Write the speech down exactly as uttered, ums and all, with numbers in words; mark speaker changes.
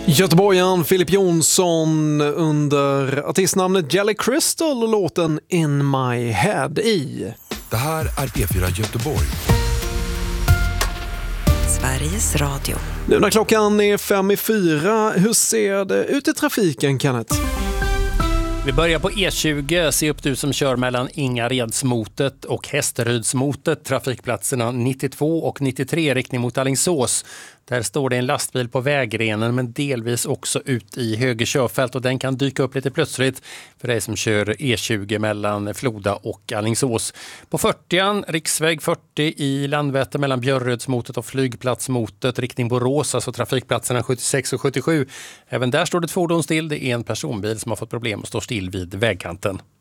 Speaker 1: Göteborgaren Filip Jonsson under artistnamnet Jelly Crystal och låten In My Head i.
Speaker 2: Det här är P fyra Göteborg.
Speaker 3: Sveriges Radio.
Speaker 1: Nu när klockan är fem i fyra, hur ser det ut i trafiken, Kenneth?
Speaker 4: Vi börjar på E tjugo. Se upp du som kör mellan Ingaredsmotet och Hästerydsmotet. Trafikplatserna nittiotvå och nittiotre riktning mot Alingsås. Där står det en lastbil på vägrenen men delvis också ut i höger körfält och den kan dyka upp lite plötsligt för dig som kör E tjugo mellan Floda och Alingsås. På fyrtioan, riksväg fyrtio i Landvetter mellan Björrödsmotet och Flygplatsmotet riktning Borås, alltså trafikplatserna sjuttiosex och sjuttiosju. Även där står det ett fordon still. Det är en personbil som har fått problem och står still vid vägkanten.